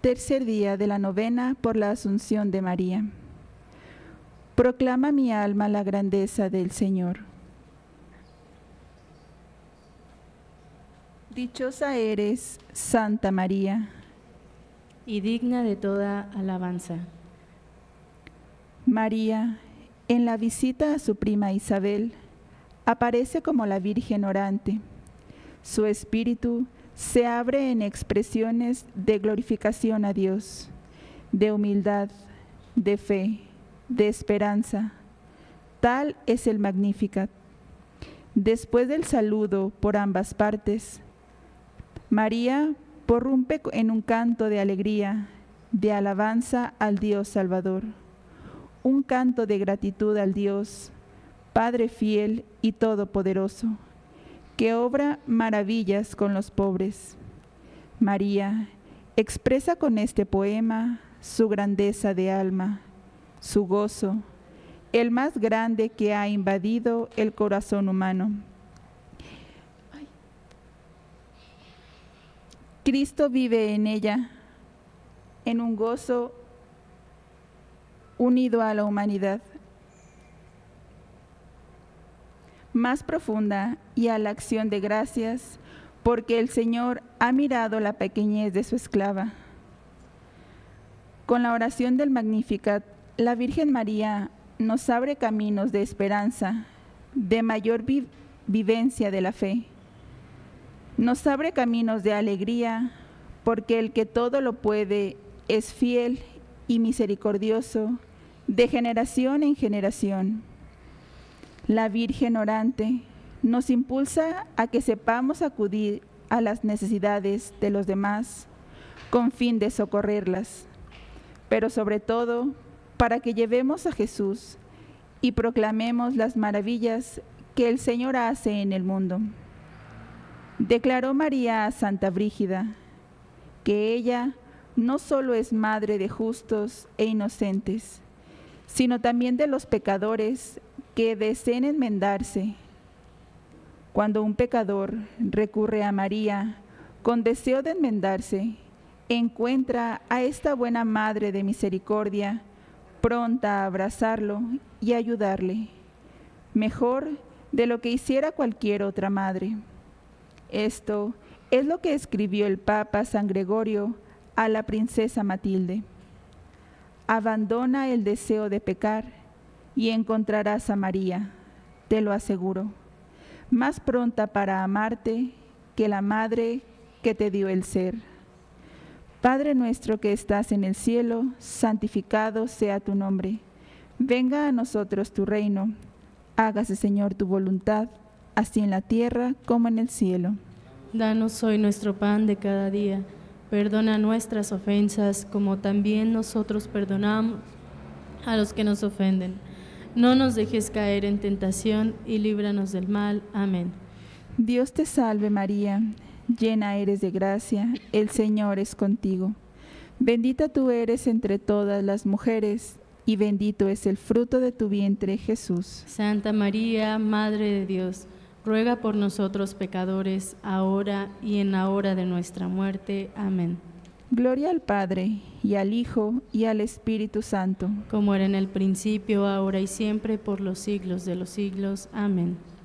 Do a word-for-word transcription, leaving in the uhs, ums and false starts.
Tercer día de la novena por la Asunción de María. Proclama mi alma la grandeza del Señor. Dichosa eres, Santa María, y digna de toda alabanza. María, en la visita a su prima Isabel, aparece como la Virgen orante. Su espíritu se abre en expresiones de glorificación a Dios, de humildad, de fe, de esperanza. Tal es el Magnificat. Después del saludo por ambas partes, María prorrumpe en un canto de alegría, de alabanza al Dios Salvador, un canto de gratitud al Dios, Padre fiel y todopoderoso, que obra maravillas con los pobres. María expresa con este poema su grandeza de alma, su gozo, el más grande que ha invadido el corazón humano. Cristo vive en ella, en un gozo unido a la humanidad, más profunda, y a la acción de gracias, porque el Señor ha mirado la pequeñez de su esclava. Con la oración del Magnificat, la Virgen María nos abre caminos de esperanza, de mayor vi- vivencia de la fe. Nos abre caminos de alegría, porque el que todo lo puede es fiel y misericordioso, de generación en generación. La Virgen orante nos impulsa a que sepamos acudir a las necesidades de los demás con fin de socorrerlas, pero sobre todo para que llevemos a Jesús y proclamemos las maravillas que el Señor hace en el mundo. Declaró María a Santa Brígida que ella no solo es madre de justos e inocentes, sino también de los pecadores que deseen enmendarse. Cuando un pecador recurre a María con deseo de enmendarse, encuentra a esta buena Madre de Misericordia, pronta a abrazarlo y ayudarle, mejor de lo que hiciera cualquier otra madre. Esto es lo que escribió el Papa San Gregorio a la princesa Matilde. Abandona el deseo de pecar y encontrarás a María, te lo aseguro, más pronta para amarte que la madre que te dio el ser. Padre nuestro que estás en el cielo, santificado sea tu nombre. Venga a nosotros tu reino. Hágase, Señor, tu voluntad, así en la tierra como en el cielo. Danos hoy nuestro pan de cada día. Perdona nuestras ofensas, como también nosotros perdonamos a los que nos ofenden. No nos dejes caer en tentación y líbranos del mal. Amén. Dios te salve María, llena eres de gracia, el Señor es contigo. Bendita tú eres entre todas las mujeres, y bendito es el fruto de tu vientre, Jesús. Santa María, Madre de Dios, ruega por nosotros pecadores, ahora y en la hora de nuestra muerte. Amén. Gloria al Padre, y al Hijo, y al Espíritu Santo. Como era en el principio, ahora y siempre, por los siglos de los siglos. Amén.